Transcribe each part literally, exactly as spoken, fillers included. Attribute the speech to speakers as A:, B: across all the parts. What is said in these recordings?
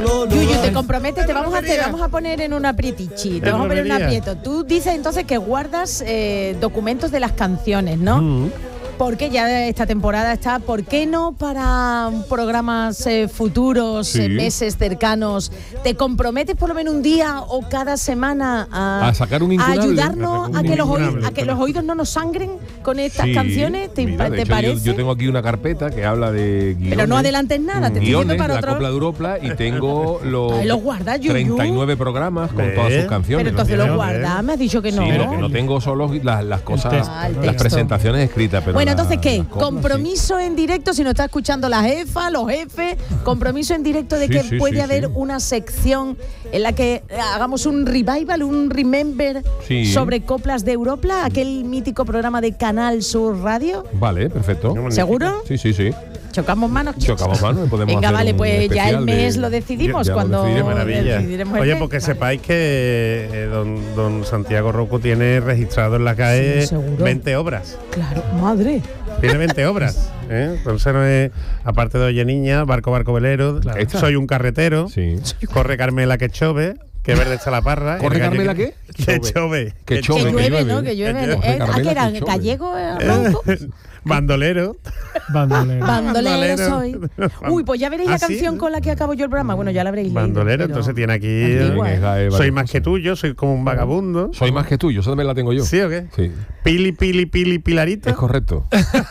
A: Yuyu, te comprometes, te vamos a te vamos a poner en un aprietichi, te vamos a poner en un aprieto. Tú dices entonces que guardas eh, documentos de las canciones, ¿no? Mm. Porque ya esta temporada está, ¿por qué no para programas eh, futuros, sí. eh, meses cercanos? ¿Te comprometes por lo menos un día o cada semana a,
B: a sacar un
A: a
B: incunable,
A: ayudarnos a, a, que los oídos, a que los oídos no nos sangren con estas
B: sí.
A: canciones? ¿Te,
B: Mira,
A: ¿te
B: hecho,
A: parece?
B: Yo, yo tengo aquí una carpeta que habla de guiones.
A: Pero no adelantes nada, te estoy
B: guiones,
A: para
B: la
A: otro.
B: Copla de Europla y tengo los,
A: Ay, los guarda, Yuyu.
B: treinta y nueve programas con
C: ¿Ves?
B: todas sus canciones.
A: Pero entonces
B: ¿no?
A: los guarda, me has dicho que no.
B: Sí, lo que no tengo son los, las, las cosas,
A: ah,
B: las presentaciones escritas. Pero
A: bueno,
B: la,
A: entonces, ¿qué?
B: copla,
A: Compromiso sí. en directo, si nos está escuchando la jefa, los jefes, compromiso en directo de
B: sí,
A: que
B: sí,
A: puede
B: sí,
A: haber
B: sí.
A: una sección en la que hagamos un revival, un remember
B: sí.
A: sobre coplas de Europla, aquel mítico programa de Canal Sur Radio.
B: Vale, perfecto.
A: ¿Seguro?
B: Sí, sí, sí.
A: Chocamos manos.
B: Chocamos manos y podemos
A: Venga,
B: hacer
A: vale,
B: un
A: pues ya el mes
B: de,
A: lo decidimos
B: ya, ya
A: cuando
B: lo decidiremos,
C: maravilla.
A: decidiremos el
C: Oye,
A: mes.
C: porque
A: Vale.
C: sepáis que eh, don, don Santiago Rocco tiene registrado en la C A E
A: Sí,
C: veinte obras.
A: Claro, madre.
C: Tiene veinte obras. ¿eh? Entonces, no es, aparte de Oye Niña, Barco Barco Velero,
B: Claro.
C: Soy un carretero,
B: Sí.
C: Corre Carmela que chove, que verde está la parra.
B: ¿Corre
C: el gallo
B: Carmela
C: que,
B: qué?
C: Que chove.
B: Que
A: Que
B: chove,
A: llueve, ¿no? Que llueve.
C: Que llueve.
A: ¿Eh? ¿A qué era?
B: Que chove.
A: ¿Gallego? eh, Ronco?
C: Bandolero.
D: Bandolero.
A: Bandolero
C: Bandolero.
A: soy. Uy, pues ya veréis
C: ¿Ah,
A: la
C: sí?
A: canción con la que acabo yo el programa. Bueno, ya la habréis leído.
C: Bandolero,
A: pero
C: entonces tiene aquí.
A: antigua,
C: eh,
A: ¿eh?
B: Hay
C: Soy
B: varias
C: más
B: cosas.
C: que tuyo, soy como un vagabundo.
B: Soy más que tuyo, eso también la tengo yo.
C: ¿Sí o qué?
B: Sí.
C: Pili, pili, pili, pilarito.
B: Es correcto.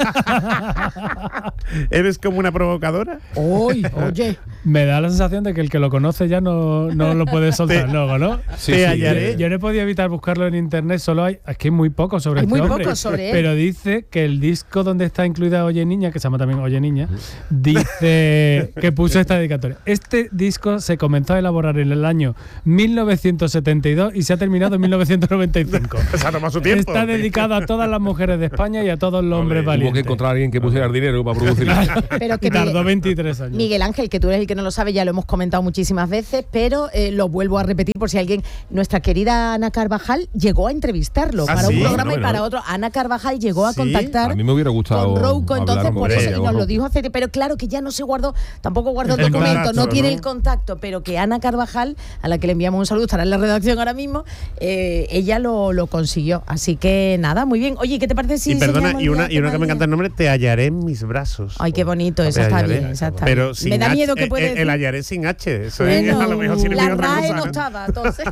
C: ¿Eres como una provocadora?
A: Uy, oye.
D: Me da la sensación de que el que lo conoce ya no, no lo puede soltar
C: Te-
D: luego, ¿no?
B: Sí,
C: Te
B: sí,
C: hallaré.
D: Yo, yo no he podido evitar buscarlo en internet, solo hay, es que hay muy poco sobre
A: Hay
D: este
A: muy
D: hombre.
A: poco sobre él.
D: Pero dice que el disco donde está incluida Oye Niña, que se llama también Oye Niña, dice que puso esta dedicatoria. Este disco se comenzó a elaborar en el año mil novecientos setenta y dos y se ha terminado en mil novecientos noventa y cinco.
C: Se ha tomado su tiempo.
D: Está dedicado a todas las mujeres de España y a todos los hombres
B: Tuvo
D: valientes.
B: que encontrar a alguien que pusiera el dinero para producirlo.
A: Pero que
D: Tardó
A: Miguel,
D: veintitrés años.
A: Miguel Ángel, que tú eres el que no lo sabe, ya lo hemos comentado muchísimas veces, pero eh, lo vuelvo a repetir por si alguien. Nuestra querida Ana Carvajal llegó a entrevistarlo
C: ¿Ah,
A: para
C: sí?
A: un programa
B: Bueno,
A: y para
B: bueno.
A: otro. Ana Carvajal llegó a
C: ¿Sí?
A: contactar
B: A mí me hubiera gustado
A: con Rouco, entonces
B: hablar
A: por
B: con
A: eso
B: ella,
A: y nos
B: con
A: lo
B: Rouco.
A: dijo hace, pero claro que ya no se guardó, tampoco guardó el
C: El
A: documento,
C: contacto,
A: no tiene
C: ¿no?
A: el contacto, pero que Ana Carvajal, a la que le enviamos un saludo, estará en la redacción ahora mismo, eh, ella lo, lo consiguió. Así que nada, muy bien. Oye, ¿qué te parece si
C: Y perdona,
A: enseñamos
C: y una,
A: ya
C: y una que me
A: tema
C: encanta el nombre, Te hallaré en mis brazos.
A: Ay, qué bonito, esa
C: Te
A: está
C: hallaré.
A: bien, esa está
C: Pero
A: bien.
C: sin
A: Me da
C: H,
A: miedo que
C: eh,
A: puede
C: eh,
A: decir.
C: El hallaré sin H. Eso
A: Bueno,
C: es, a lo mejor significa
A: la
C: otra
A: R A E
C: cosa.
A: no
C: ¿no?
A: estaba, entonces.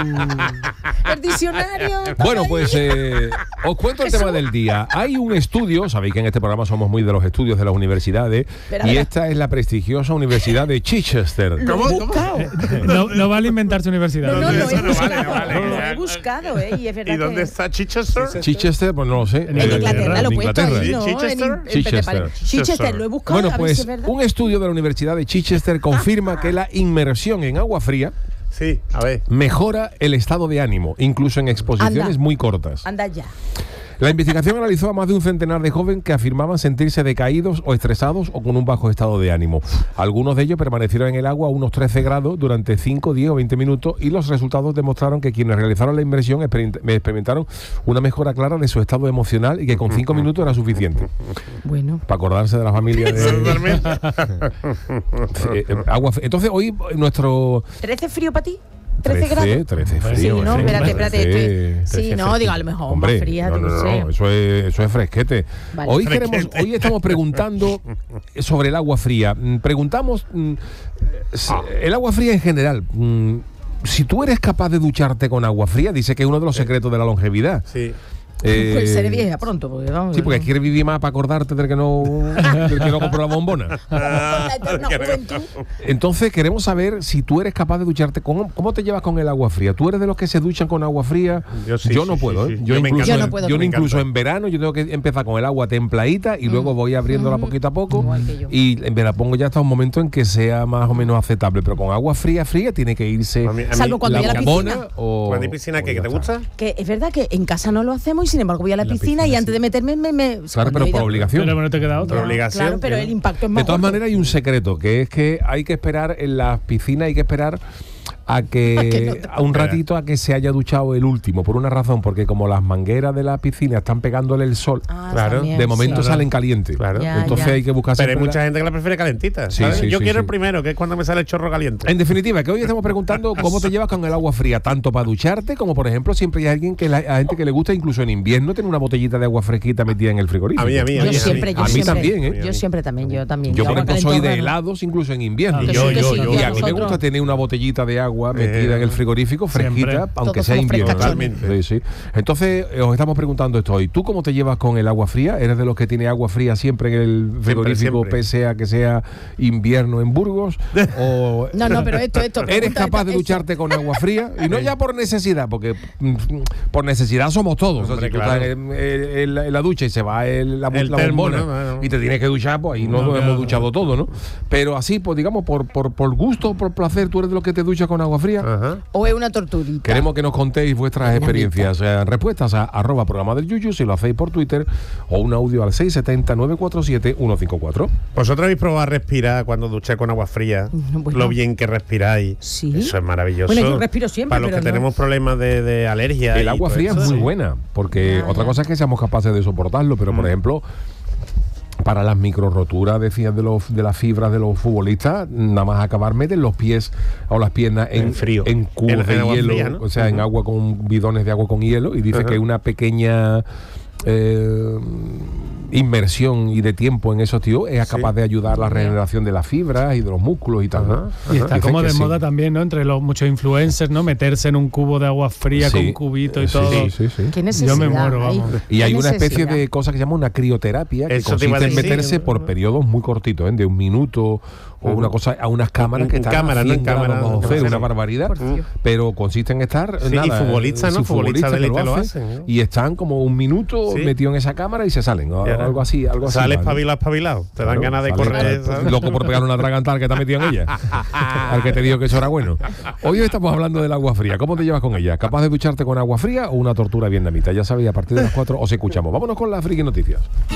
A: El diccionario. está
B: Bueno,
A: ahí.
B: pues eh, os cuento el tema del día. Hay un estudio, sabéis que en este programa somos muy de los estudios de las universidades,
A: Espera,
B: y
A: espera.
B: esta es la prestigiosa Universidad de Chichester.
A: Lo he buscado.
D: No, no vale inventar su universidad.
A: No, no, lo he
C: Eso no vale,
A: buscado.
C: no vale.
A: Lo he buscado, ¿eh? Y es verdad
C: ¿Y dónde
A: que
C: está Chichester?
B: Chichester, pues no lo sé.
D: En
A: En
B: Eh,
A: Inglaterra, lo he
B: en
A: puesto
B: Inglaterra.
A: ahí, ¿no?
C: Chichester.
A: En- en-
B: Chichester.
A: Chichester, lo he buscado.
B: Bueno,
A: a ver si
B: pues
A: es verdad.
B: un estudio de la Universidad de Chichester confirma que la inmersión en agua fría
C: Sí, a ver.
B: mejora el estado de ánimo, incluso en exposiciones
A: Anda.
B: muy cortas.
A: Anda ya.
B: La investigación analizó a más de un centenar de jóvenes que afirmaban sentirse decaídos o estresados o con un bajo estado de ánimo. Algunos de ellos permanecieron en el agua a unos trece grados durante cinco, diez o veinte minutos y los resultados demostraron que quienes realizaron la inmersión experiment- experimentaron una mejora clara de su estado emocional y que con cinco minutos era suficiente.
A: Bueno.
B: Para acordarse de la familia de...
C: Totalmente.
B: Eh, eh, agua fría. Entonces hoy nuestro...
A: ¿trece frío para ti? ¿trece grados?
B: trece
A: Sí,
B: frío.
A: no,
B: ¿eh?
A: espérate, espérate.
B: trece,
A: estoy- Sí, no, digo, a lo mejor
B: Hombre,
A: más fría,
B: no,
A: yo
B: no,
A: qué
B: no,
A: sé.
B: no, eso es, eso es fresquete.
A: Vale.
B: Hoy,
C: Fresquete.
B: queremos, hoy estamos preguntando sobre el agua fría. Mm, Preguntamos, mm, s- el agua fría en general, mm, si tú eres capaz de ducharte con agua fría, dice que es uno de los secretos de la longevidad.
C: Sí.
B: Eh,
A: Pues seré vieja pronto, porque vamos.
B: Sí, porque quieres vivir más para acordarte del que no, del que no compró la bombona.
A: La eterna juventud.
B: Entonces queremos saber si tú eres capaz de ducharte. ¿Cómo, cómo te llevas con el agua fría? ¿Tú eres de los que se duchan con agua fría?
C: Yo sí,
B: no
C: sí,
B: puedo.
C: sí,
B: ¿eh?
C: sí.
B: Yo,
C: Yo me
B: incluso,
C: encanta.
A: Yo no puedo.
B: yo
C: Me
B: incluso
C: encanta.
B: en verano yo tengo que empezar con el agua templadita y luego voy abriéndola poquito a poco.
A: Igual que yo.
B: Y me la pongo ya hasta un momento en que sea más o menos aceptable. Pero con agua fría, fría tiene que irse
C: A mí- a mí-
A: Salvo cuando
B: la
A: voy a la
B: bombona
A: piscina.
B: o...
C: ¿Cuándo hay piscina
B: o
C: qué?
B: ya
C: ¿Que te
B: está.
C: gusta?
A: Que es verdad que en casa no lo hacemos y sin embargo voy a la,
B: La
A: piscina,
B: piscina,
A: y antes
B: sí.
A: de meterme me... me
B: Claro,
A: cuando
B: pero
A: he
B: por
A: ido-
B: obligación.
D: Pero bueno, te queda otra.
C: Por obligación.
A: Claro, pero
C: ¿no?
A: el impacto es más
B: De todas
A: gordo.
B: maneras hay un secreto, que es que hay que esperar en las piscinas, hay que esperar a que a un ratito a que se haya duchado el último, por una razón, porque como las mangueras de la piscina están pegándole el sol,
A: Ah,
C: Claro.
A: también,
B: de momento
A: sí.
B: salen calientes.
C: Claro.
A: Ya,
B: Entonces
A: ya.
B: hay que buscar
C: Pero hay
B: siempre
C: mucha
B: la-
C: gente que la prefiere calentita.
B: Sí,
C: ¿sabes?
B: sí,
C: Yo
B: sí,
C: quiero
B: sí.
C: el primero, que es cuando me sale el chorro caliente.
B: En definitiva, que hoy estamos preguntando cómo te llevas con el agua fría, tanto para ducharte como, por ejemplo, siempre hay alguien que la, a gente que le gusta incluso en invierno tener una botellita de agua fresquita metida en el frigorífico.
C: A mí, a mí, a
A: Yo
C: mí.
A: siempre, yo
B: A mí
A: siempre.
B: también, ¿eh?
A: Yo siempre también, yo también.
B: Yo, por
A: agua
B: ejemplo, soy de
A: calentorra, ¿no?
B: helados incluso en invierno.
D: Ah,
A: Que
C: yo,
A: sí, que
C: yo,
A: sí,
C: yo.
A: que
B: Y a mí me
A: nosotros-
B: gusta tener una botellita de agua metida
C: Eh,
B: en el frigorífico, fresquita,
D: siempre.
B: aunque
A: Todos
B: sea
A: somos
B: invierno.
A: frescachones.
C: Totalmente.
B: Sí, sí. Entonces, eh, os estamos preguntando esto hoy. ¿Tú cómo te llevas con el agua fría? ¿Eres de los que tiene agua fría siempre en el frigorífico,
C: siempre.
B: pese a que sea invierno en Burgos? ¿O
A: No, no, pero esto, esto.
B: eres
A: pregunta
B: capaz
A: esta-
B: de
A: esto.
B: ducharte con agua fría? Y no ya por necesidad, porque mm, por necesidad somos todos. O sea,
C: Hombre,
B: si tú
C: claro.
B: estás en, en- en la, en la ducha y se va el, la,
C: El
B: la
C: termo,
B: bombona
C: ¿no? Bueno.
B: y te tienes que duchar, pues ahí no,
D: No,
B: nos
D: claro.
B: hemos duchado todo, ¿no? Pero así, pues digamos, por, por, por gusto, por placer, tú eres de los que te duchas con agua fría.
C: Ajá.
A: O es una torturita.
B: Queremos que nos contéis vuestras experiencias. Eh, respuestas a arroba programa del Yuyu si lo hacéis por Twitter o un audio al seis siete cero, nueve cuatro siete, uno cinco cuatro.
C: ¿Vosotros habéis probado a respirar cuando ducháis con agua fría?
A: Bueno.
C: Lo bien que respiráis.
A: Sí.
C: Eso es maravilloso.
A: Bueno, yo respiro siempre,
C: Para los
A: pero
C: que
A: no.
C: tenemos problemas de, de alergia.
B: El
C: y
B: agua
C: todo
B: fría
C: eso,
B: es muy
C: sí.
B: buena, porque
A: Ya,
B: otra
A: ya.
B: cosa es que seamos capaces de soportarlo, pero por ejemplo, para las micro roturas, decían de los de las fibras de los futbolistas, nada más acabar meten los pies o las piernas en,
C: En frío.
B: en cubos
C: En- en
B: de
C: agua
B: hielo,
C: fría, ¿no?
B: o sea, en
C: Ujú.
B: agua con bidones de agua con hielo, y dice
C: Ajá.
B: que una pequeña eh, inmersión y de tiempo en esos tíos es
C: Sí.
B: capaz de ayudar a la regeneración de las fibras y de los músculos y tal. ¿no?
C: Ajá.
D: Y está
B: Dicen
D: como
B: que
D: de
B: sí.
D: moda también, ¿no? Entre los muchos influencers, ¿no? Meterse en un cubo de agua fría
B: Sí.
D: con cubito y
B: Sí,
D: todo.
B: sí, sí, sí.
A: ¿Qué necesidad?
D: Yo me muero,
A: hay?
D: vamos.
B: Y
A: ¿Qué
B: hay una especie
A: necesidad?
B: de cosa que se llama una crioterapia, que
C: Eso te iba a
B: consiste en
C: decir,
B: meterse
C: ¿no?
B: por periodos muy cortitos, ¿eh? de un minuto o
C: Ujú.
B: una cosa, a unas cámaras
C: En-
B: que
C: en
B: están
C: cámara,
B: a
C: ¿no?
B: cien
C: En
B: grados
C: cámara,
B: bajo
C: no
B: cero,
C: sé.
B: una barbaridad,
A: Por Dios.
B: pero consiste en estar
C: Sí,
B: nada,
C: y futbolistas,
B: eh,
C: ¿no?
B: sí,
C: Futbolistas de
B: que
C: élite lo
B: hacen,
C: hacen, ¿no?
B: y están como un minuto
C: Sí.
B: metidos en esa cámara y se salen, o
C: Y ahora
B: algo así, algo así.
C: Sale
B: ¿vale?
C: espabilado, espabilado. Te dan
B: Claro,
C: ganas de
B: sale-
C: correr.
B: sale-
C: ¿sabes?
B: loco por pegar una tragantal que está metido en ella. Al que te digo que eso era bueno. Hoy estamos hablando del agua fría. ¿Cómo te llevas con ella? ¿Capaz de ducharte con agua fría o una tortura vietnamita? Ya sabéis, a partir de las cuatro os escuchamos. Vámonos con las friki noticias.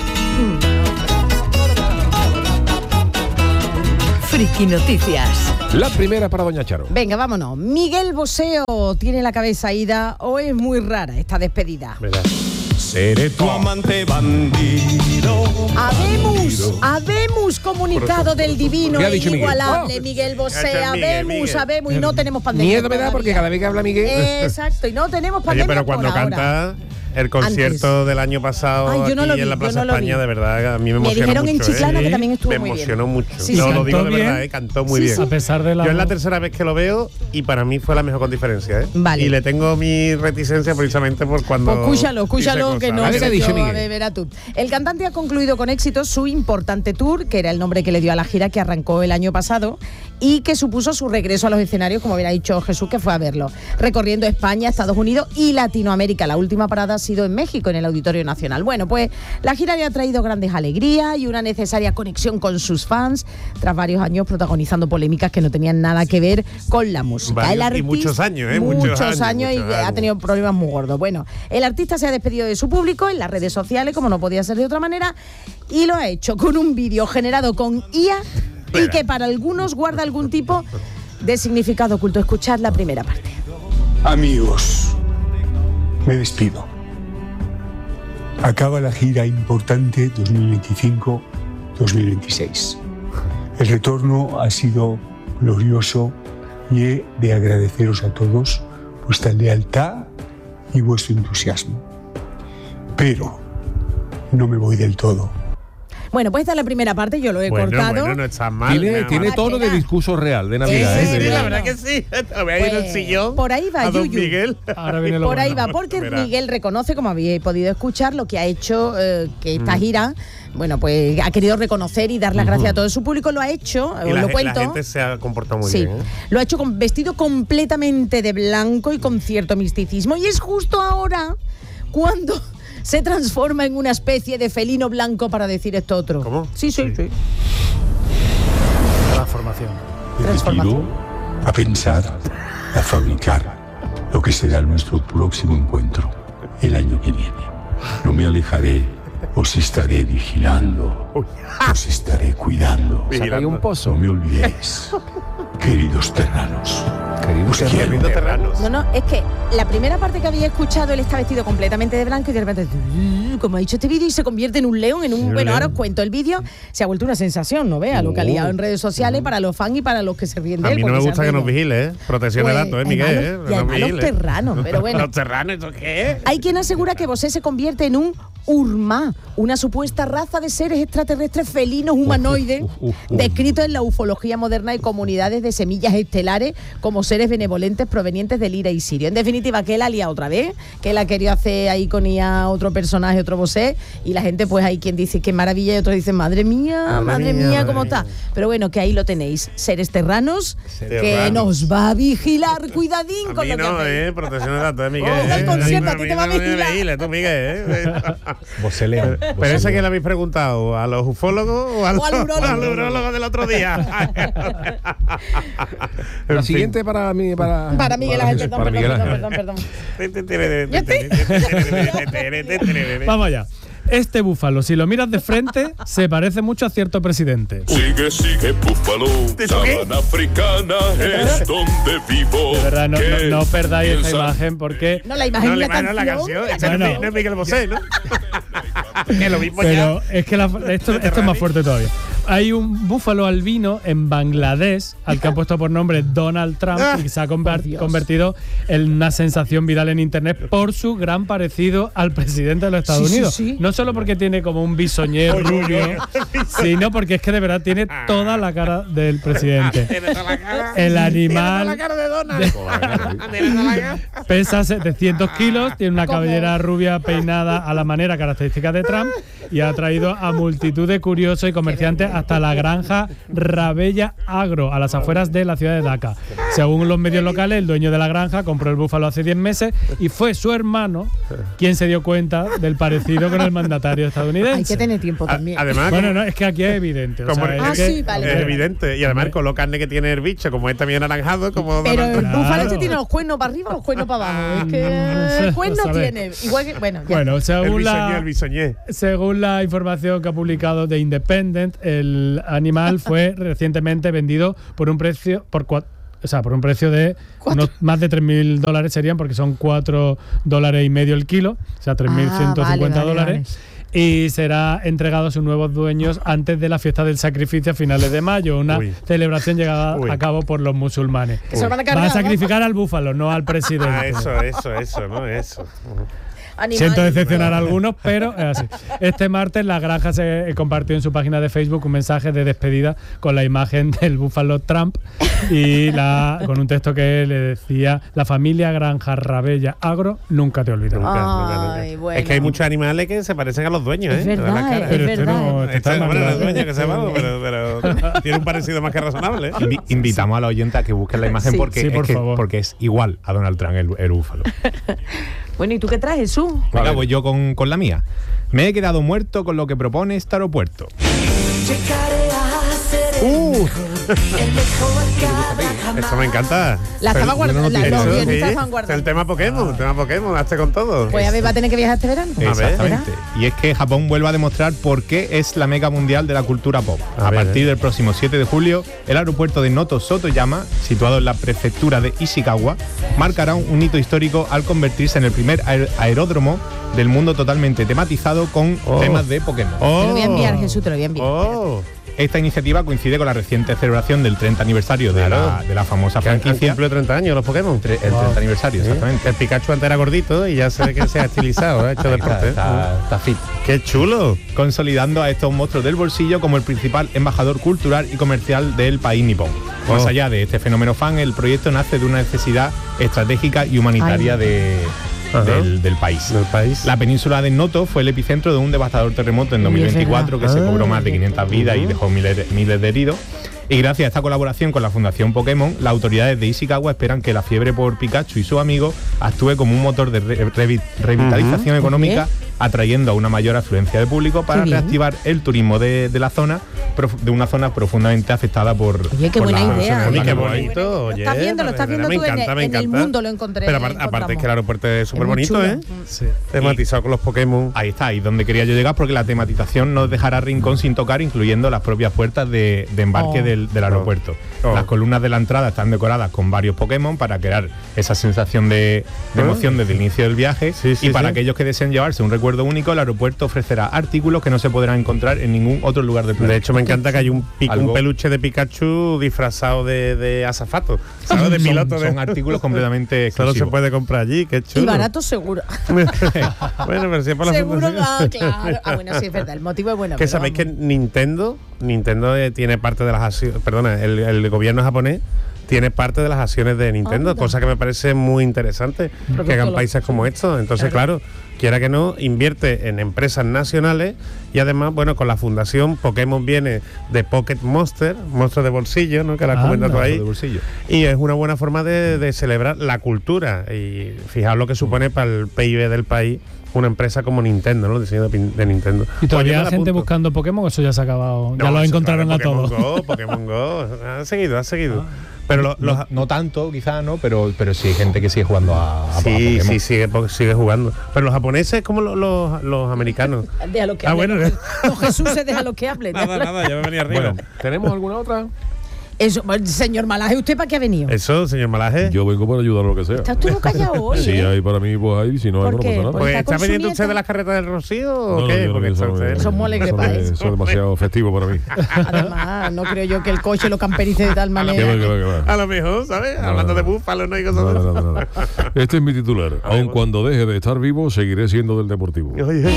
E: Friki Noticias.
B: La primera para Doña Charo.
A: Venga, vámonos. Miguel Bosé tiene la cabeza ida o es muy rara esta despedida.
C: Verás.
B: Seré
F: Tu amante bandido.
A: Habemos, habemos comunicado del divino
B: ¿Qué ha
A: e
B: dicho Miguel?
A: inigualable
B: Oh.
A: Miguel Bosé.
C: Gracias, Miguel,
A: Habemos,
C: Miguel.
A: habemos y no tenemos pandemia.
B: Miedo me da porque cada vez que habla Miguel.
A: Exacto, y no tenemos
C: Oye,
A: pandemia.
C: pero cuando
A: por ahora.
C: canta el concierto del año pasado
A: Ay, yo no
C: aquí
A: lo vi,
C: en la
A: yo
C: Plaza
A: no lo
C: España,
A: vi.
C: de verdad, a mí me
A: Me
C: emocionó
A: dijeron en
C: mucho.
A: Chiclana
C: ¿eh?
A: que también estuvo
C: Me
A: muy bien.
C: emocionó mucho.
A: Sí,
C: no,
A: sí.
C: lo digo de
D: Cantó
C: verdad,
D: bien.
C: ¿eh? Cantó muy
A: Sí,
C: bien.
A: sí.
D: A pesar de la.
C: Yo es la tercera vez que lo veo y para mí fue la mejor con diferencia, ¿eh?
A: Vale.
C: Y le tengo mi reticencia precisamente por cuando.
A: Pues escúchalo, escúchalo,
C: dice
A: que no
C: cosas.
B: ¿Qué
A: sé
B: ha dicho
A: yo,
B: Miguel?
A: a ver, verá tú. El cantante ha concluido con éxito su importante tour, que era el nombre que le dio a la gira que arrancó el año pasado y que supuso su regreso a los escenarios, como bien ha dicho Jesús, que fue a verlo, recorriendo España, Estados Unidos y Latinoamérica. La última parada ha sido en México, en el Auditorio Nacional. Bueno, pues la gira le ha traído grandes alegrías y una necesaria conexión con sus fans, tras varios años protagonizando polémicas que no tenían nada que ver con la música.
C: Varios
A: El
C: y
A: artista-
C: muchos años, ¿eh?
A: Muchos,
C: Muchos
A: años,
C: años,
A: y
C: muchos
A: ha
C: años.
A: tenido problemas muy gordos. Bueno, el artista se ha despedido de su público en las redes sociales, como no podía ser de otra manera, y lo ha hecho con un vídeo generado con I A y que para algunos guarda algún tipo de significado oculto. Escuchad la primera parte.
G: Amigos, me despido. Acaba la gira importante dos mil veinticinco dos mil veintiséis. El retorno ha sido glorioso y he de agradeceros a todos vuestra lealtad y vuestro entusiasmo. Pero no me voy del todo.
A: Bueno, pues esta es la primera parte, yo lo he
C: Bueno,
A: cortado.
C: bueno, no está mal.
B: Tiene,
C: nada
B: tiene
C: más.
B: tono de discurso real, de Navidad.
A: Eh,
B: ¿eh?
C: Sí,
B: De-
C: la
A: bueno.
C: verdad que sí. Te lo voy a ir en el
A: Pues,
C: sillón.
A: por ahí va
C: a don
A: Yuyu.
C: Miguel.
D: Ahora viene lo
A: Por ahí
D: bueno.
A: va, porque
C: Verá.
A: Miguel reconoce, como habéis podido escuchar, lo que ha hecho eh, que esta gira, bueno, pues ha querido reconocer y dar las gracias a todo su público. Lo ha hecho,
C: Y
A: os
C: la,
A: lo
C: ge-
A: cuento.
C: la gente se ha comportado muy
A: Sí,
C: bien. ¿eh?
A: lo ha hecho con vestido completamente de blanco y con cierto misticismo. Y es justo ahora cuando se transforma en una especie de felino blanco para decir esto otro.
C: ¿Cómo?
A: Sí, sí, sí.
D: Transformación.
G: He
A: Transformación.
G: decidido a pensar, a fabricar lo que será nuestro próximo encuentro el año que viene. No me alejaré, os estaré vigilando, os estaré cuidando.
B: Saca ahí un pozo.
G: No me olvidéis, queridos terranos.
B: Querido
C: Serranos. Serranos.
A: No, no, es que la primera parte que había escuchado, él está vestido completamente de blanco y de repente, como ha dicho este vídeo, y se convierte en un león, en un...
C: Sí,
A: bueno,
C: león.
A: ahora os cuento, el vídeo se ha vuelto una sensación, ¿no vea? Lo que ha liado en redes sociales para los fans y para los que se ríen de
C: A
A: él.
C: mí no me
A: porque
C: gusta
A: se
C: que
A: han
C: nos
A: reído.
C: vigile, ¿eh? Protección de
A: Pues,
C: datos, ¿eh,
A: además
C: Miguel?
A: los-
C: ¿eh?
A: y
C: No
A: además los
C: vigiles.
A: terranos, pero bueno.
C: Los terranos, ¿eso qué es?
A: Hay quien asegura que Bosé se convierte en un Urma, una supuesta raza de seres extraterrestres felinos humanoides,
B: uf, uf, uf.
A: descritos en la ufología moderna y comunidades de semillas estelares como seres benevolentes provenientes del Ira y Sirio. En definitiva, que él ha liado otra vez, que él ha querido hacer ahí con I A otro personaje, otro Bosé, y la gente, pues hay quien dice qué maravilla y otros dicen, madre mía, madre,
C: Madre
A: mía,
C: mía,
A: cómo
C: madre
A: está. Pero bueno, que ahí lo tenéis, seres terranos, que
C: Terranos.
A: nos va a vigilar, cuidadín
C: A
A: con
C: mí
A: lo que
C: no,
A: hacéis.
C: ¿eh? Protección de datos, ¿eh, Miguel?
A: Oh,
C: ¿eh?
A: el concierto, a ti te va a
C: mí no me
A: vigilar.
C: vigiles, tú, Miguel, ¿eh?
B: Bosé León.
C: Pero
B: Bosé
C: ese que
B: León.
C: le habéis preguntado, ¿a los ufólogos o, a los,
A: O al urólogo.
C: al urólogo del otro día?
B: La siguiente para mí, para,
A: Para Miguel Ángel, perdón,
B: para Miguel
A: perdón,
B: Ángel.
A: perdón, perdón.
D: Vamos allá. Este búfalo, si lo miras de frente, se parece mucho a cierto presidente.
F: Sigue, sigue, búfalo. Sabana africana es donde vivo.
D: De verdad, no, no, no perdáis esta
F: Piensa-
D: imagen porque...
A: No, la imagen
C: No,
A: y la
C: le mano
A: canción.
C: la canción. Ese
D: Bueno.
C: no es- no es Miguel Bosé, ¿no? Que lo mismo
D: Pero
C: ya.
D: es que la- esto, esto es más fuerte todavía. Hay un búfalo albino en Bangladesh al que han puesto por nombre Donald Trump y que se ha conver-
A: Dios.
D: convertido en una sensación viral en internet por su gran parecido al presidente de los Estados
A: Sí, sí,
D: Unidos.
A: sí.
D: No solo porque tiene como un bisoñé rubio, sino porque es que de verdad tiene toda la cara del presidente.
C: Tiene toda la cara.
D: El
C: Tiene toda
D: animal
C: la cara de Donald. Tiene toda la cara.
D: pesa setecientos kilos, tiene una
A: ¿Cómo?
D: cabellera rubia peinada a la manera característica de Trump y ha traído a multitud de curiosos y comerciantes hasta la granja Rabella Agro, a las afueras de la ciudad de Dhaka. Según los medios locales, el dueño de la granja compró el búfalo hace diez meses y fue su hermano quien se dio cuenta del parecido con el mandatario estadounidense.
A: Hay que tener tiempo
C: A-
A: también.
C: Además,
D: Bueno,
C: como-
D: no, es que aquí es evidente. o
C: como
D: sea,
C: el-
A: Ah,
D: es que-
A: sí, vale.
C: es evidente. Y además con lo carne que tiene el bicho, como es también anaranjado, como
A: Pero
C: Donald
A: el
C: Trump.
A: búfalo
D: Claro.
A: este tiene los cuernos para arriba o los cuernos para abajo. Es
D: Mm,
A: que el cuerno
D: a ver.
A: tiene. Igual que. Bueno, ya.
D: Bueno,
C: El
D: según
C: bisoñé,
D: la,
C: el bisoñé.
D: Según la información que ha publicado The Independent, el animal fue recientemente vendido por un precio por cua- o sea, por un precio de
A: ¿Cuatro?
D: unos más de tres mil dólares serían, porque son cuatro dólares y medio el kilo, o sea, tres mil ciento cincuenta
A: Ah, vale, vale,
D: dólares. Y será entregado a sus nuevos dueños antes de la fiesta del sacrificio a finales de mayo, una
C: Uy.
D: celebración llevada
C: Uy.
D: a cabo por los musulmanes.
A: Que se lo van a
D: Va a
A: cargar,
D: sacrificar al búfalo, no al presidente.
C: Ah, eso, eso, eso, ¿no? Eso.
A: Animal.
D: Siento decepcionar a algunos, pero es así. Este martes la granja se compartió en su página de Facebook un mensaje de despedida con la imagen del búfalo Trump y la, con un texto que le decía: la familia Granja Rabella Agro nunca te olvidará.
C: Nunca, nunca, nunca.
A: Ay, bueno.
C: Es que hay muchos animales que se parecen a los dueños, ¿eh?
A: Es
C: De la
A: verdad,
C: cara.
A: es
D: Pero este
A: verdad.
D: no, este está
C: Este,
D: más
C: bueno, los
D: grande.
C: dueños que se van, pero, pero tiene un parecido más que razonable. ¿eh?
H: Invi- invitamos a los oyentes a que busquen la imagen
A: Sí.
H: porque,
D: Sí,
H: es
D: por
H: que-
D: favor.
H: porque es igual a Donald Trump el, el búfalo.
A: Bueno, ¿y tú qué traes, Jesús?
H: Venga, voy yo con, con la mía. Me he quedado muerto con lo que propone este aeropuerto.
C: Uh, Esto me encanta.
A: La estaba guardando. La, los
C: Eso,
A: guionistas
C: sí.
A: estaban
C: Es
A: guardando.
C: el tema Pokémon, el tema Pokémon, hazte con todo.
A: Pues a ver, va a tener que viajar este verano.
C: A ver,
H: Exactamente. Y es que Japón vuelve a demostrar por qué es la meca mundial de la cultura pop.
C: A
H: A,
C: ver,
H: partir
C: eh.
H: del próximo siete de julio, el aeropuerto de Noto Sotoyama, situado en la prefectura de Ishikawa, marcará un, un hito histórico al convertirse en el primer aer- aeródromo del mundo totalmente tematizado con
C: Oh.
H: temas de Pokémon.
C: Oh.
A: Te lo voy a enviar, Jesús, te lo voy a enviar.
C: Oh.
H: Esta iniciativa coincide con la reciente celebración del treinta aniversario de,
C: Claro.
H: la, de la famosa
C: Que han, han
H: franquicia.
C: cumplido treinta años los Pokémon.
H: Tre- el treinta aniversario,
C: Sí.
H: exactamente.
C: El Pikachu antes era gordito y ya se ve que se ha estilizado, ha hecho
H: Ahí
C: deporte.
H: está, está- está fit.
C: ¡Qué chulo!
H: Consolidando a estos monstruos del bolsillo como el principal embajador cultural y comercial del país nipón.
C: Oh.
H: Más allá de este fenómeno fan, el proyecto nace de una necesidad estratégica y humanitaria
A: Ay.
H: de,
C: Ajá.
H: del, del país.
C: Del país.
H: La península de Noto fue el epicentro de un devastador terremoto en dos mil
A: Uy, es
H: veinticuatro que
C: verdad.
H: se cobró
C: Ah.
H: más de quinientas vidas y dejó miles, miles de heridos. Y gracias a esta colaboración con la Fundación Pokémon, las autoridades de Ishikawa esperan que la fiebre por Pikachu y sus amigos actúe como un motor de re- revi- revitalización
A: Ujú.
H: económica atrayendo a una mayor afluencia de público para reactivar el turismo de, de la zona, de una zona profundamente afectada por.
A: Oye, qué
H: por
A: buena
H: la,
A: idea.
C: Oye, qué
H: bonito.
C: bonito.
A: Lo
C: Oye,
A: estás viendo, lo estás viendo
C: me
A: tú en,
C: encanta,
A: el,
C: me
A: en el
C: encanta.
A: mundo lo encontré.
C: Pero aparte, aparte es que el aeropuerto es súper
A: muy
C: bonito,
A: chulo.
C: ¿eh?
H: Sí.
C: Tematizado con los Pokémon.
H: Ahí está, ahí donde quería yo llegar, porque la tematización no dejará rincón sin tocar, incluyendo las propias puertas de, de embarque
A: Oh.
H: del, del aeropuerto.
C: Oh.
H: Las columnas de la entrada están decoradas con varios Pokémon para crear esa sensación de, de emoción desde el inicio del viaje.
C: Sí, sí,
H: y para
C: sí.
H: aquellos que deseen llevarse un recuerdo único, el aeropuerto ofrecerá artículos que no se podrán encontrar en ningún otro lugar del planeta.
C: De hecho, me encanta que hay un, pic- un
H: Algo-
C: peluche de Pikachu disfrazado de, de azafato. ¿Sabes? De
H: Son-
C: piloto. de-
H: son artículos completamente
C: Solo se
H: exclusivos.
C: puede comprar allí, qué chulo.
A: Y barato seguro.
C: Bueno, pero si es por la
A: Seguro,
C: fundación.
A: ah, claro. Ah, bueno, sí, es verdad. El motivo es bueno.
C: Que
A: pero
C: sabéis que
A: vamos.
C: Nintendo, Nintendo eh, tiene parte de las acciones, perdona, el, el gobierno japonés tiene parte de las acciones de Nintendo,
A: Anda.
C: cosa que me parece muy interesante
A: Pero
C: que
A: que
C: hagan
A: todo lo-
C: países como estos. Entonces, claro. quiera que no, invierte en empresas nacionales y además, bueno, con la fundación Pokémon viene de Pocket Monster, monstruo de bolsillo, ¿no? Que la has
D: Anda,
C: comentado ahí.
H: de bolsillo.
C: Y es una buena forma de, de celebrar la cultura y fijaos lo que supone para el P I B del país una empresa como Nintendo, ¿no? El diseño de, pin- de Nintendo.
D: Y todavía
C: Pues yo me
D: hay
C: la
D: gente
C: apunto.
D: buscando Pokémon, eso ya se ha acabado. Ya
C: No,
D: lo
C: eso,
D: encontraron
C: claro,
D: a todos.
C: Pokémon Go, Pokémon Go. Ha seguido, ha seguido. Pero lo- los,
H: No, no tanto, quizás, ¿no? Pero, pero sí hay gente que sigue jugando a, a- a
C: sí,
H: Pokémon.
C: sí, sigue, po- sigue jugando. Pero los japoneses como los, los, los americanos.
A: Deja lo que
C: Ah,
A: hable.
C: bueno.
A: No, Jesús se deja lo que hable.
C: Nada, nada, ya me venía arriba.
B: Bueno, ¿tenemos alguna otra?
A: Eso, bueno, señor Malaje, ¿usted para qué ha venido?
C: Eso, señor Malaje.
B: Yo vengo para ayudar a lo que sea.
A: ¿Estás todo callado hoy?
B: Si
A: ¿eh?
B: hay para mí, pues hay. Si no hay,
A: ¿Por
B: no
A: qué?
B: pasa nada.
A: Pues
C: Pues,
A: está
C: ¿está
A: con su
C: pendiente usted
A: nieta.
C: de las carretas del Rocío o
B: No,
C: qué?
B: yo no,
C: Porque
B: eso
C: está
B: no me-
C: usted-
A: Son muy alegres
B: eso
A: para
B: me-
A: eso.
B: eso es demasiado festivo para mí.
A: Además, no creo yo que el coche lo camperice de tal
B: Que
A: manera.
B: va, que va, que va.
C: A lo mejor, ¿sabes?
B: No,
C: Hablando
B: no,
C: de
B: no.
C: búfalo, ¿no? Y cosas
B: No,
C: de
B: no, no, no. Este es mi titular.
C: A ver,
B: Aun
C: bueno.
B: cuando deje de estar vivo, seguiré siendo del Deportivo.
C: Oye,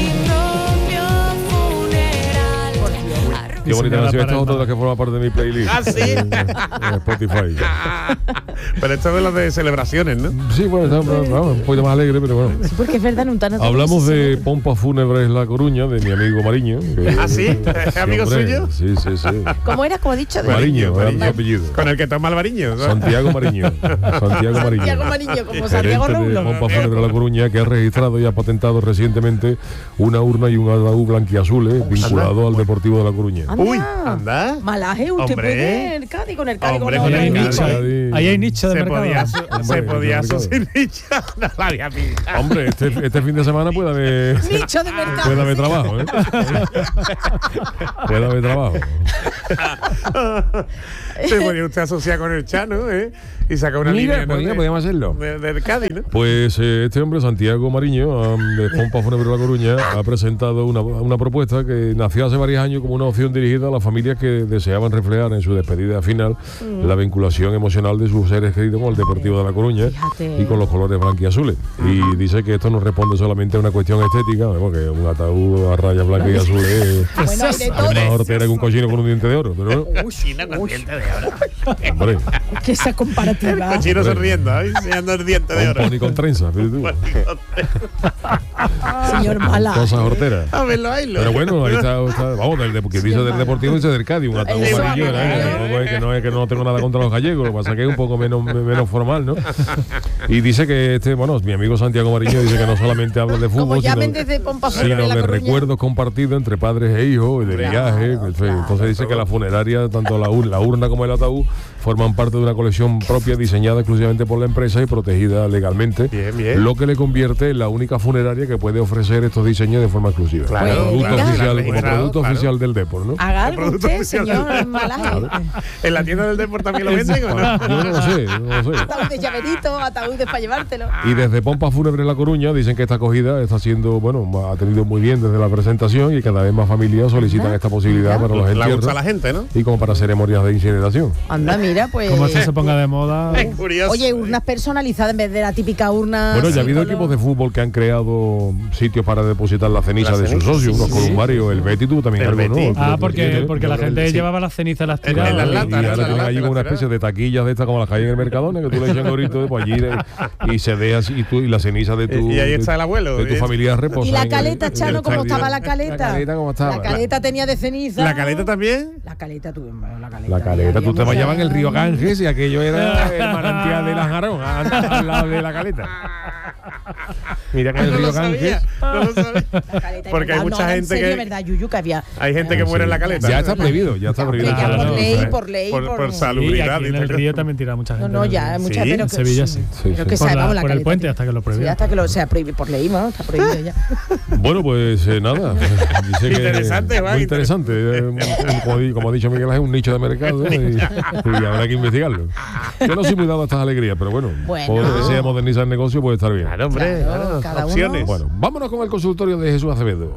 B: Qué bonita
D: Señora
B: canción. Esta es otra de
D: Parada.
B: las que forma parte de mi playlist.
C: ¿Ah, sí?
B: En, en Spotify.
C: Pero esto es de las de celebraciones, ¿no?
B: Sí, bueno, está vamos, un poquito más alegre, pero bueno.
A: Sí, porque es verdad, no tan
B: Hablamos de Pompas Fúnebres La Coruña, de mi amigo Mariño. que-
C: ¿Ah, sí? ¿Es amigo
B: hombre,
C: suyo?
B: Sí, sí, sí.
A: ¿Cómo era? ¿Cómo ha dicho? De-
B: Mariño, era
C: Mariño.
B: mi apellido.
C: Con el que toma el variño, ¿no?
B: Santiago Mariño. Santiago Mariño.
A: Santiago Mariño, como Santiago
B: Gerente de
A: Roulo.
B: Pompas Fúnebres La Coruña, que ha registrado y ha patentado recientemente una urna y un ataúd blanquiazules vinculado al Deportivo de La Coruña.
A: Anda.
C: Uy, anda.
A: Malaje, usted
C: Hombre.
A: puede el Cádiz con el Cádiz.
C: Hombre,
A: con
C: con
A: la
D: Ahí hay
C: el
A: otra.
D: nicho,
C: Cádiz.
D: ahí, ahí hay nicho de
C: Se
D: mercado.
C: podía, su-
B: Hombre,
C: se podía
B: mercado.
C: subir nicho. No la había pillado.
B: Hombre, este, este fin de semana puede haber,
A: Nicho de mercado.
B: puede haber trabajo, ¿eh? Puede haber trabajo.
C: Se podía usted asociar con el Chano, ¿eh? Y sacar una
B: Mira,
C: línea, ¿no?
B: podía-
C: de-
B: podíamos hacerlo.
C: de- del Cádiz, ¿no?
B: Pues eh, este hombre, Santiago Mariño, um, de Pompas Fúnebres La Coruña, ha presentado una, una propuesta que nació hace varios años como una opción dirigida a las familias que deseaban reflejar en su despedida final la vinculación emocional de sus seres queridos con el Deportivo de La Coruña
A: Fíjate.
B: y con los colores blanquiazules. Y dice que esto no responde solamente a una cuestión estética, vemos que un ataúd a rayas blancas y azules es
A: Bueno, hay de
B: es
A: todo.
B: más hortera que un cochino con un diente de oro. Pero,
C: China con diente de oro.
B: hombre,
A: Que esa comparativa.
C: El chino sonriendo, ¿eh? Enseñando el diente de
B: un
C: oro.
B: pony con trenza, fíjate tú.
A: Señor Malaje.
B: Cosas horteras.
C: A verlo, ahí lo.
B: Pero bueno, ahí está, está- vamos, del, porque dice del Deportivo y dice del Cádiz, un ataúd
A: Eso,
B: amarillo, ¿no?
A: amarillo.
B: Tampoco es que no es que no tengo nada contra los gallegos, lo que pasa es que es un poco menos, menos formal, ¿no? Y dice que este, bueno, mi amigo Santiago Mariño dice que no solamente habla de
A: Como
B: fútbol, sino,
A: llamen desde Pompas Fúnebres
B: sino
A: La
B: de
A: Coruña.
B: recuerdos compartidos entre padres e hijos, y de viajes, en fin. Entonces dice que la funeraria, tanto la, ur- la urna como el ataúd, forman parte de una colección propia diseñada exclusivamente por la empresa y protegida legalmente,
C: Bien, bien.
B: lo que le convierte en la única funeraria que puede ofrecer estos diseños de forma exclusiva.
C: Claro,
B: como producto
A: claro,
B: oficial, como
C: registrado,
B: producto
C: claro.
B: oficial del Depor, ¿no?
A: Haga algo
C: producto
A: usted,
C: oficial
A: señor
C: del-
A: Malaje.
C: ¿En la tienda del Depor también lo venden o no?
B: Yo no lo sé, yo no lo sé.
A: Ataúd de llaverito, ataúdes para llevártelo.
B: Y desde Pompas Fúnebres La Coruña dicen que esta acogida está siendo, bueno, ha tenido muy bien desde la presentación y cada vez más familias solicitan esta posibilidad para los
C: La gusta a
B: entierros
C: la gente, ¿no?
B: y como para ceremonias de incineración.
A: Anda, mira, pues.
D: Como esto se ponga de moda.
C: Es curioso.
A: Oye, urnas personalizadas en vez de la típica urna.
B: Bueno, ya ha
A: así
B: habido
A: color-
B: equipos de fútbol que han creado sitios para depositar la ceniza
C: La
B: de sus
C: ceniza,
B: socios,
C: sí,
B: unos
C: sí,
B: columbarios, el Betis tuvo también
C: El
B: algo,
C: Betis.
B: ¿no?
D: Ah, porque, porque la gente
C: Sí.
D: llevaba las cenizas las
C: En- en
D: tiraba.
C: las
B: Y
C: latas,
B: ahora
C: las
B: tienen
C: latas,
B: allí como una
C: las
B: especie de taquillas de estas como las que hay en el Mercadona, que tú le echas gorrito pues allí y, y se deja así, y, tú, y la ceniza de tu
C: Y ahí
B: de-
C: está el abuelo.
B: de tu
C: Y-
B: familia reposa.
A: Y la
B: en el-
A: caleta,
B: en el
A: Chano, ¿cómo
B: taquillo.
A: estaba la caleta?
B: La caleta, ¿cómo estaba?
A: La caleta tenía de ceniza.
C: ¿La caleta también?
A: La caleta, tú, bueno, la caleta.
B: La caleta, tú te
A: Había
B: bañabas en el río
A: mucha-
B: Ganges y aquello era el manantial de Lanjarón, al lado de la caleta. Mira que el río Ganges.
C: No lo sabía. Porque hay
A: No,
C: mucha
A: no, en
C: gente
A: serio,
C: que
A: ¿verdad, Yuyu? Que había...
C: hay gente que muere en la caleta.
B: Ya está prohibido, ya está prohibido.
A: Ya, por
D: Claro,
A: ley,
D: claro.
A: por ley.
C: Por,
A: por-
C: por
D: Y
C: salubridad.
D: aquí en el
C: dice.
D: río también tira mucha
A: No,
D: gente.
A: no,
D: en el
A: ya,
D: río.
A: mucha,
C: Sí,
A: pero
D: en
A: que-
D: Sevilla sí.
B: Sí,
A: Pero
B: sí.
A: que
D: Por, la-
A: sabemos la
D: por el
A: caleta,
D: puente
A: tío.
D: hasta que lo
A: Sí,
D: prohibieron.
A: hasta que lo sea prohibido por ley, ¿no? Está prohibido ya.
B: Bueno, pues eh, nada. Dice que
C: Interesante, va,
B: muy interesante. Eh, como, di- como ha dicho Miguel, es un nicho de mercado y, y habrá que investigarlo. Yo no soy muy dado a estas alegrías, pero bueno,
A: Bueno.
B: por lo que sea modernizar el negocio puede estar bien.
C: Claro, hombre.
A: Claro,
C: claro,
A: cada uno-
C: opciones.
B: Bueno, vámonos con el consultorio de Jesús Acevedo.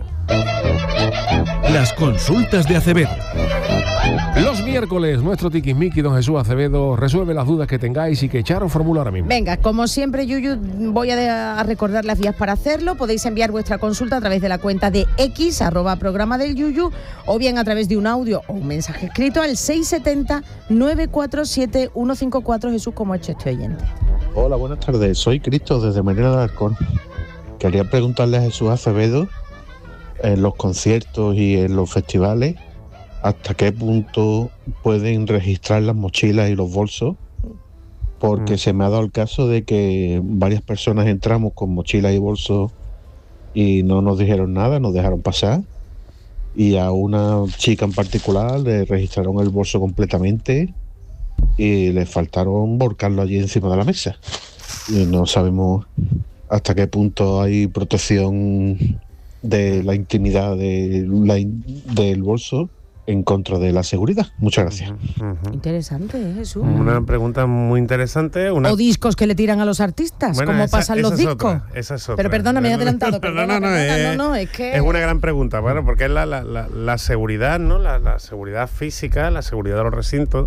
I: Las consultas de Acevedo.
B: Los miércoles, nuestro tiquismiqui, don Jesús Acevedo, resuelve las dudas que tengáis y que Charo formula ahora mismo.
A: Venga, como siempre, Yuyu, voy a, de- a recordar las vías para hacerlo. Podéis enviar vuestra consulta a través de la cuenta de X, arroba programa del Yuyu, o bien a través de un audio o un mensaje escrito al seis siete cero, nueve cuatro siete, uno cinco cuatro. Jesús, como ha hecho este oyente.
J: Hola, buenas tardes. Soy Cristo desde Marina de Alarcón. Quería preguntarle a Jesús Acevedo, en los conciertos y en los festivales, ¿hasta qué punto pueden registrar las mochilas y los bolsos? Porque
C: Mm.
J: se me ha dado el caso de que varias personas entramos con mochilas y bolsos y no nos dijeron nada, nos dejaron pasar. Y a una chica en particular le registraron el bolso completamente y le faltaron volcarlo allí encima de la mesa. Y no sabemos hasta qué punto hay protección de la intimidad de la in- del bolso en contra de la seguridad. Muchas gracias.
C: Ujú.
A: Interesante, ¿eh, Jesús?
C: Una pregunta muy interesante. Una...
A: O discos que le tiran a los artistas,
C: Bueno,
A: como
C: esa-
A: pasan
C: esa
A: los
C: es
A: discos.
C: otra, esa es otra.
A: Pero perdona, me he adelantado.
C: No,
A: Perdona,
C: no, no,
A: perdona,
C: es,
A: no, no, es que...
C: es una gran pregunta, bueno, porque es la, la, la, la seguridad, ¿no? La, la seguridad física, la seguridad de los recintos.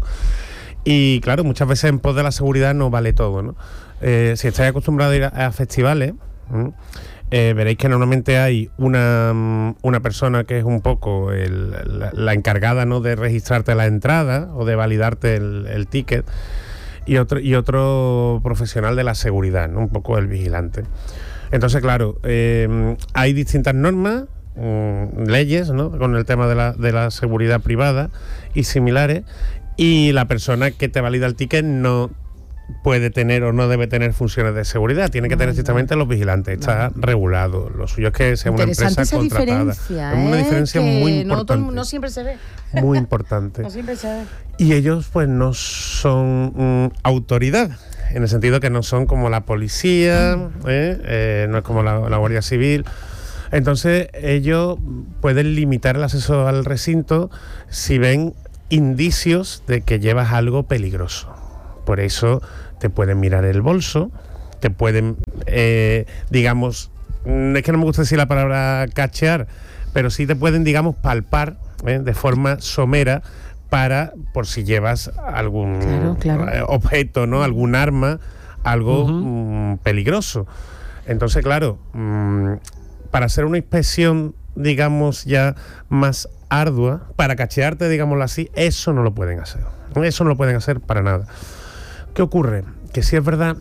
C: Y claro, muchas veces en pos de la seguridad no vale todo, ¿no? Eh, si estáis acostumbrados a ir a, a festivales, ¿m? Eh, veréis que normalmente hay una, mm, una persona que es un poco el- la, la encargada, ¿no?, de registrarte la entrada o de validarte el, el ticket, y otro, y otro profesional de la seguridad, ¿no?, un poco el vigilante. Entonces, claro, eh, hay distintas normas, mm, leyes, ¿no?, con el tema de la, de la seguridad privada y similares, y la persona que te valida el ticket no puede tener o no debe tener funciones de seguridad, tiene que tener estrictamente los vigilantes, está regulado. Lo suyo es que sea una
A: Interesante
C: empresa
A: esa
C: contratada.
A: diferencia,
C: Es una
A: ¿eh?
C: diferencia
A: Que
C: muy
A: no, todo-
C: importante.
A: no siempre se ve.
C: Muy importante.
A: No siempre se ve.
C: Y ellos pues no son mm, autoridad, en el sentido que no son como la policía, ¿eh? Eh, no es como la, la Guardia Civil. Entonces ellos pueden limitar el acceso al recinto si ven indicios de que llevas algo peligroso. Por eso te pueden mirar el bolso, te pueden, eh, digamos, mm, es que no me gusta decir la palabra cachear, pero sí te pueden, digamos, palpar, ¿eh?, de forma somera, para, por si llevas algún
A: Claro, claro.
C: eh, objeto, ¿no?, algún arma, algo
B: Ujú.
C: mm, peligroso. Entonces, claro, mm, para hacer una inspección, digamos, ya más ardua, para cachearte, digámoslo así, eso no lo pueden hacer. Eso no lo pueden hacer para nada. ¿Qué ocurre? Que sí es verdad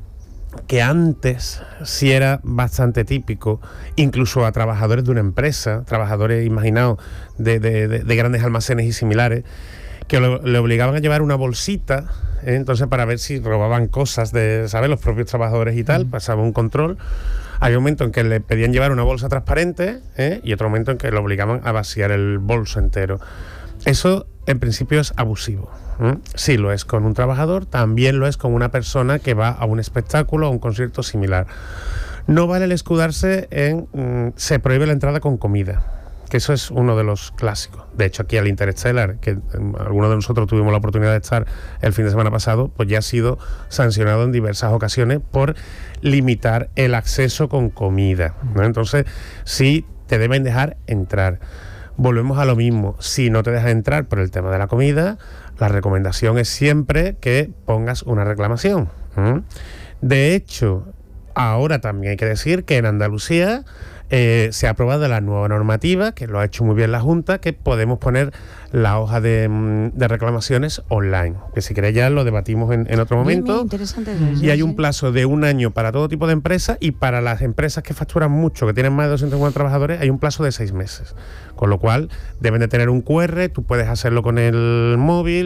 C: que antes sí era bastante típico, incluso a trabajadores de una empresa, trabajadores, imaginaos, de, de, de, de grandes almacenes y similares, que lo- le obligaban a llevar una bolsita, ¿eh? Entonces para ver si robaban cosas de, ¿sabes?, los propios trabajadores y tal, pasaba un control. Había un momento en que le pedían llevar una bolsa transparente, ¿eh?, y otro momento en que lo obligaban a vaciar el bolso entero. Eso en principio es abusivo. ¿eh? Sí lo es con un trabajador, también lo es con una persona que va a un espectáculo o a un concierto similar. No vale el escudarse en mm, se prohíbe la entrada con comida, que eso es uno de los clásicos. De hecho, aquí al Interstellar, que mm, algunos de nosotros tuvimos la oportunidad de estar el fin de semana pasado, pues ya ha sido sancionado en diversas ocasiones por limitar el acceso con comida, ¿no? Entonces, sí te deben dejar entrar. Volvemos a lo mismo, si no te dejas entrar por el tema de la comida, la recomendación es siempre que pongas una reclamación. ¿m? De hecho, ahora también hay que decir que en Andalucía eh, se ha aprobado la nueva normativa, que lo ha hecho muy bien la Junta, que podemos poner la hoja de, mm, de reclamaciones online, que si queréis ya lo debatimos en, en otro
A: Bien,
C: momento.
A: bien, interesante.
C: Y hay un plazo de un año para todo tipo de empresas, y para las empresas que facturan mucho, que tienen más de doscientos cincuenta trabajadores, hay un plazo de seis meses. Con lo cual, deben de tener un Q R, tú puedes hacerlo con el móvil,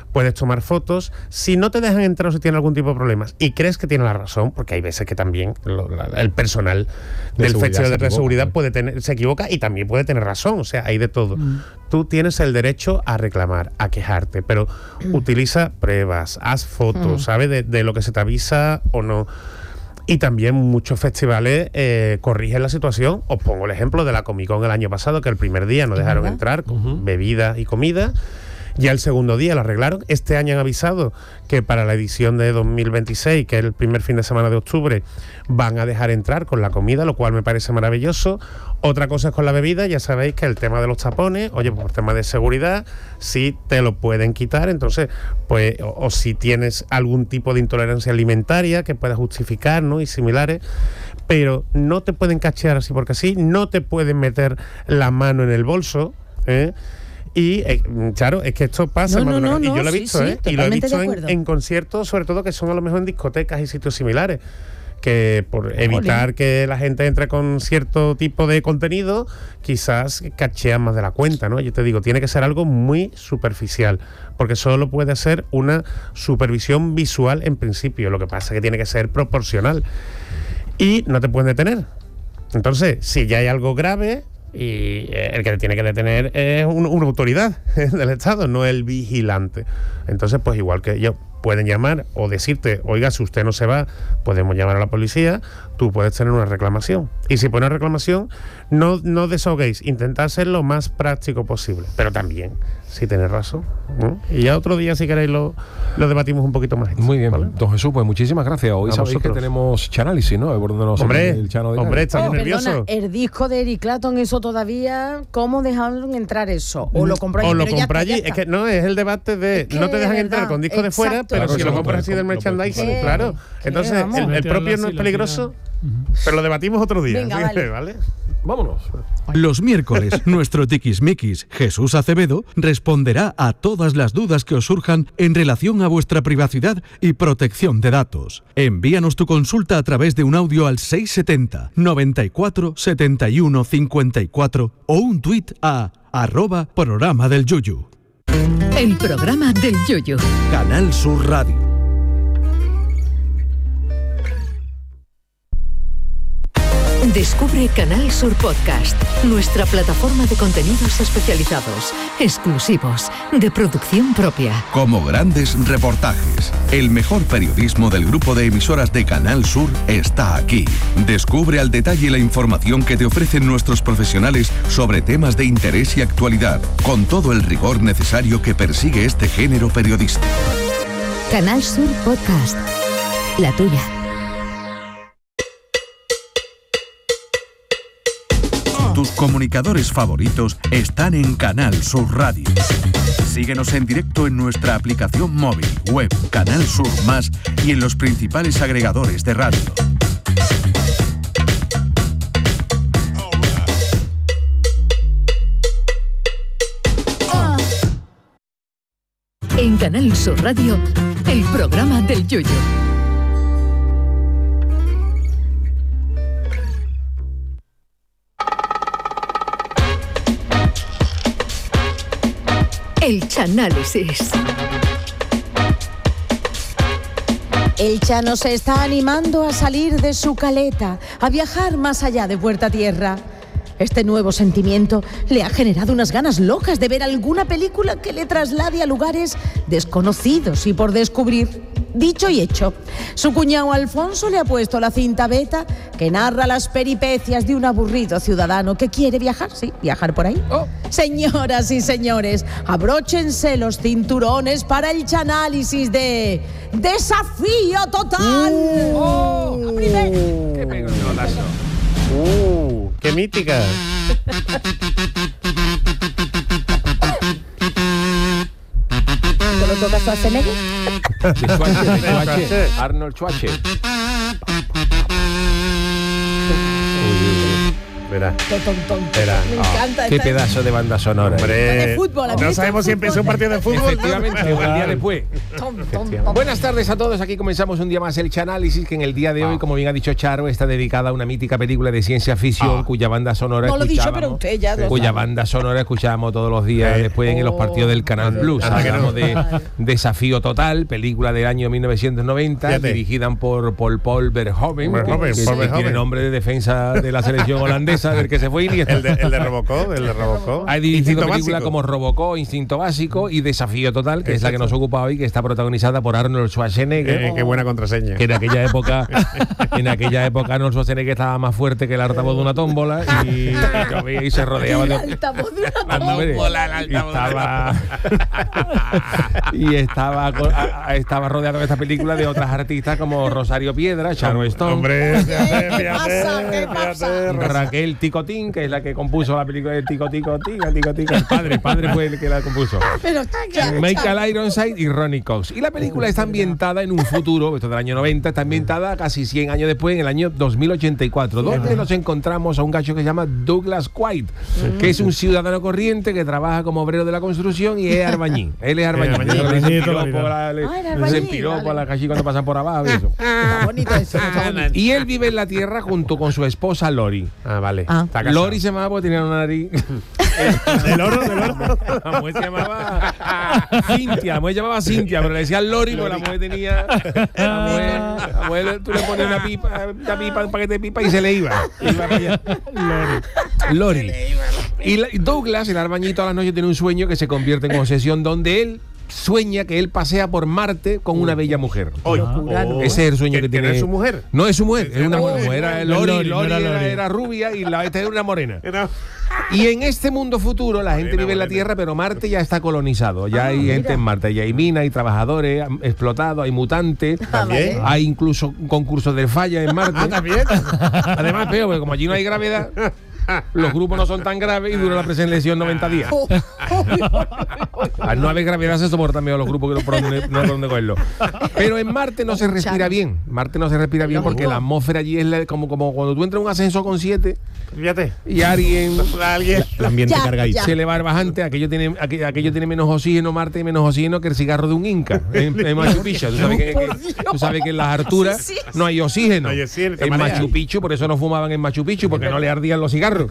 C: puedes tomar fotos. Si no te dejan entrar o si tiene algún tipo de problemas y crees que tiene la razón, porque hay veces que también lo, la, el personal
B: de
C: del festival de
B: equivoca,
C: seguridad
B: ¿no?
C: puede tener, se equivoca y también puede tener razón, o sea, hay de todo. Mm. Tú tienes el derecho a reclamar, a quejarte, pero mm. utiliza pruebas, haz fotos, mm. ¿sabes? De, de lo que se te avisa o no. Y también muchos festivales eh, corrigen la situación. Os pongo el ejemplo de la Comic Con el año pasado, que el primer día no dejaron ¿verdad? entrar con uh-huh. bebidas y comida. Ya el segundo día lo arreglaron. Este año han avisado que para la edición de dos mil veintiséis, que es el primer fin de semana de octubre, van a dejar entrar con la comida, lo cual me parece maravilloso. Otra cosa es con la bebida, ya sabéis que el tema de los tapones, oye, por tema de seguridad, sí te lo pueden quitar, entonces, pues, o, o si tienes algún tipo de intolerancia alimentaria que pueda justificar, ¿no? Y similares, pero no te pueden cachear así porque así, no te pueden meter la mano en el bolso, ¿eh? Y eh, claro, es que esto pasa,
A: no, no, no,
C: y yo
A: no,
C: lo he
A: sí,
C: visto,
A: sí,
C: ¿eh? Y lo he visto en, en conciertos, sobre todo que son a lo mejor en discotecas y sitios similares, que por evitar Olé. que la gente entre con cierto tipo de contenido, quizás cachean más de la cuenta, ¿no? Yo te digo, tiene que ser algo muy superficial, porque solo puede ser una supervisión visual en principio, lo que pasa es que tiene que ser proporcional y no te pueden detener. Entonces, si ya hay algo grave, y el que te tiene que detener es un, una autoridad del Estado, no el vigilante. Entonces, pues igual que ellos pueden llamar o decirte, oiga, si usted no se va, podemos llamar a la policía, tú puedes tener una reclamación. Y si pones reclamación, no, no desahoguéis, intentad ser lo más práctico posible, pero también, si tenéis razón, ¿no? Y ya otro día, si queréis, lo, lo debatimos un poquito más.
B: Muy bien,
C: ¿vale?
B: Don Jesús, pues muchísimas gracias. Hoy a sabéis vosotros. que tenemos Chanálisis, ¿no?
C: Hombre, el chano de hombre, estamos
A: oh,
C: nerviosos.
A: Perdona, el disco de Eric Clapton, eso todavía, ¿cómo dejaron entrar eso? O lo compró allí.
C: O lo
A: pero
C: compró
A: ya
C: allí,
A: está,
C: es que no, es el debate de,
A: es que
C: no te dejan
A: de
C: entrar
A: verdad,
C: con disco de fuera,
A: exacto.
C: pero
B: Claro,
C: si lo
B: lo
C: compras así del
B: lo
C: merchandising,
A: ¿Qué?
C: claro.
A: ¿Qué?
C: Entonces,
A: Vamos.
C: el, el propio no es peligroso, pero lo debatimos otro día.
A: Venga, vale.
C: ¿vale?
B: Vámonos.
I: Los miércoles, nuestro tiquismiquis Jesús Acevedo responderá a todas las dudas que os surjan en relación a vuestra privacidad y protección de datos. Envíanos tu consulta a través de un audio al seis setenta, noventa y cuatro, setenta y uno, cincuenta y cuatro o un tuit a arroba programa del Yuyu.
E: El programa del Yuyu.
I: Canal Sur Radio.
E: Descubre Canal Sur Podcast, nuestra plataforma de contenidos especializados, exclusivos, de producción propia.
K: Como grandes reportajes, el mejor periodismo del grupo de emisoras de Canal Sur está aquí. Descubre al detalle la información que te ofrecen nuestros profesionales sobre temas de interés y actualidad, con todo el rigor necesario que persigue este género periodístico.
L: Canal Sur Podcast, la tuya.
K: Tus comunicadores favoritos están en Canal Sur Radio. Síguenos en directo en nuestra aplicación móvil, web, Canal Sur Más y en los principales agregadores de radio.
E: En Canal Sur Radio, el programa del Yuyu. El Chanálisis.
A: El Chano se está animando a salir de su caleta, a viajar más allá de Puerta Tierra. Este nuevo sentimiento le ha generado unas ganas locas de ver alguna película que le traslade a lugares desconocidos y por descubrir. Dicho y hecho, su cuñado Alfonso le ha puesto la cinta beta que narra las peripecias de un aburrido ciudadano que quiere viajar, sí, viajar por ahí. Oh. Señoras y señores, abróchense los cinturones para el Chanálisis de Desafío Total.
C: Uh, oh, ¡Qué pegotazo! ¡Uh! ¡Qué mítica!
A: ¿Te lo tocas a Schwarzenegger?
B: Arnold Schwarzenegger.
C: Verá.
A: Ton, ton, ton.
C: Verá.
A: Me
C: Ah,
A: encanta.
B: Qué
A: esta-
B: pedazo de banda sonora.
C: Hombre,
A: de fútbol, a mí
C: no
A: esto
C: sabemos
A: de
C: si empieza un
A: fútbol.
C: partido de fútbol.
B: Efectivamente, o el día después.
A: Ton, ton, ton.
B: Buenas tardes a todos, aquí comenzamos un día más el Chanálisis, que en el día de hoy, como bien ha dicho Charo, está dedicada a una mítica película de ciencia ficción,
C: Ah.
B: cuya banda sonora
A: No lo he dicho,
B: escuchábamos,
A: pero usted ya lo
B: cuya
A: sabe.
B: banda sonora escuchábamos todos los días
C: Eh.
B: después en los partidos del Canal
A: Oh.
B: Plus.
C: Anda que no.
B: Hablamos de Desafío Total, película del año mil novecientos noventa,
C: Fíjate.
B: dirigida por, por Paul Verhoeven,
C: Verhoeven,
B: que,
C: Paul
B: que
C: Verhoeven.
B: tiene nombre de defensa de la selección holandesa, del que se fue Iniesta.
C: El de, el de Robocop, el de Robocop.
B: Ha dirigido
C: Instinto
B: películas
C: básico.
B: como Robocop, Instinto Básico y Desafío Total, que es la que
C: Exacto.
B: nos ocupa hoy, que está protagonizada por Arnold Schwarzenegger.
C: Eh, qué buena contraseña.
B: Que en aquella época en aquella época Arnold Schwarzenegger estaba más fuerte que el altavoz de una tómbola y, lo veía y se rodeaba
A: El
B: de
A: altavoz de una
B: Hombre,
A: tómbola, el
B: y
A: altavoz de una
B: estaba y estaba co- a- a- estaba rodeado de esta película de otras artistas como Rosario Piedra, Sharon Stone,
C: Hombre, fíjate,
A: ¿Qué pasa? ¿Qué
C: fíjate,
A: pasa?
C: fíjate, Rosa.
B: Raquel Ticotín, que es la que compuso la película de Tico Tico Tica, Tico Tico, el padre, el padre fue el que la compuso.
A: Pero, ya, ya.
B: Michael Ironside y Ronnie Cox. Y la película está ambientada en un futuro, esto del año noventa, está ambientada casi cien años después, en el año dos mil ochenta y cuatro, donde nos encontramos a un gacho que se llama Douglas White, que es un ciudadano corriente que trabaja como obrero de la construcción y es arbañil. Él es arbañil.
C: arbañil,
B: Le dicen
D: arbañil,
B: piropo,
D: arbañil.
B: la- le-
A: Ah, era
B: le
A: arbañil,
B: dicen piropo
A: vale.
B: a la cachi cuando pasan por abajo y eso.
A: Está bonito eso, está bonito.
B: Y él vive en la tierra junto con su esposa Lori.
C: Ah, vale.
A: Ah.
C: Está casado.
B: Lori se llamaba porque tenía una nariz.
C: Del oro, del oro.
B: La mujer se llamaba Cintia, la mujer se llamaba Cintia, pero le decían Lori porque la mujer tenía. La mujer, la mujer, tú le ponías una pipa, una pipa, un paquete de pipa y se le iba. Iba para allá. Lori. Lori. Y la- y Douglas, el arbañito, a las noches tiene un sueño que se convierte en obsesión, donde él sueña que él pasea por Marte con una bella mujer.
C: Hoy.
A: Locura, ¿no?
B: Ese es el sueño que,
C: que
B: tiene.
C: no es su mujer.
B: No es su mujer, es una
C: No,
B: mujer.
C: no,
B: Era
D: no,
B: Lori,
D: Lori, no
B: Lori
D: era
B: era,
D: Lori.
B: era rubia y la esta era una morena.
C: Era-
B: Y en este mundo futuro la gente
C: Morena,
B: vive en la
C: morena.
B: Tierra, pero Marte ya está colonizado. Ya
A: Ah,
B: hay gente
A: mira.
B: en Marte, ya hay minas, hay trabajadores am- explotados, hay mutantes.
C: También.
B: Hay incluso concursos de falla en Marte.
C: Ah, también.
B: Además, peor, porque como allí no hay gravedad, los grupos no son tan graves y dura la preselección noventa días.
A: Oh,
B: Al no haber gravedad se soportan mejor los grupos que no por dónde, no por dónde cogerlo. Pero en Marte no se respira bien. Marte no se respira bien porque la atmósfera allí es la- como, como cuando tú entras en un ascensor con siete
C: Fíjate.
B: y alguien
C: Alguien.
H: El ambiente
A: Ya,
H: cargadito.
A: ya.
B: se le va el bajante, aquello tiene, aquello, aquello tiene menos oxígeno, Marte, y menos oxígeno que el cigarro de un inca en, en Machu Picchu. Tú sabes que, que- tú sabes que en las alturas
A: Sí, sí.
B: no hay oxígeno.
C: No hay oxígeno, te
B: En
C: mareas.
B: Machu Picchu, por eso no fumaban en Machu Picchu, porque no le ardían los cigarros.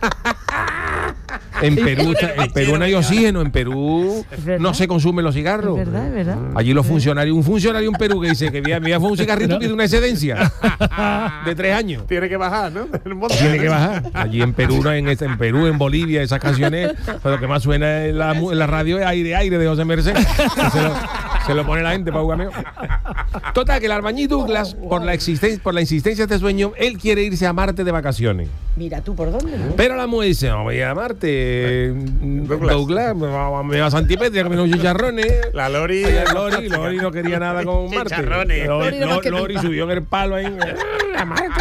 B: En Perú, está- en Perú no hay oxígeno, en Perú
A: Es verdad.
B: no se consumen los
A: Es
B: cigarros.
A: verdad, es verdad.
B: Allí los funcionarios, un funcionario en Perú que dice que mira, mira, fue un cigarrito y pide una excedencia de tres años.
C: Tiene que bajar, ¿no? El monte.
B: Tiene que bajar. Allí en Perú, no, en, en Perú, en Bolivia, esas canciones, lo que más suena en la, mu- en la radio es Aire, Aire de José Merced. Se lo, se lo pone la gente para jugar. Total, que el albañil Douglas, por la, existen- por la insistencia de este sueño, él quiere irse a Marte de vacaciones.
A: Mira tú por dónde, ¿no?
B: Pero la mujer dice, no voy a Marte,
C: Douglas.
B: Douglas, me va, me va a Santipetria, que me unos chicharrones.
C: La Lori.
B: Oye, Lori, Lori no quería nada con Marte.
C: Chicharrones.
B: Lori,
A: Lori no más que
B: Lori
A: pipa.
B: subió en el palo ahí. A Marte.